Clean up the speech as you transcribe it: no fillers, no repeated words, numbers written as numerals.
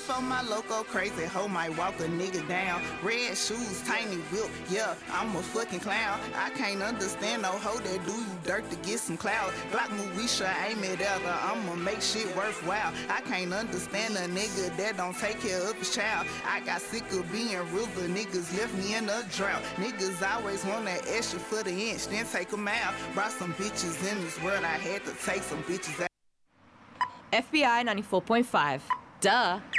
before my loco crazy hoe might walk a nigga down. Red shoes, tiny whip, yeah, I'm a fucking clown. I can't understand no hoe that do you dirt to get some clout. Glock Moesha, aim it at her, I'ma make shit worthwhile. I can't understand a nigga that don't take care of his child. I got sick of being river, niggas left me in a drought. Niggas always want that extra for the inch, then take them out. Brought some bitches in this world, I had to take some bitches out. FBI 94.5. Duh.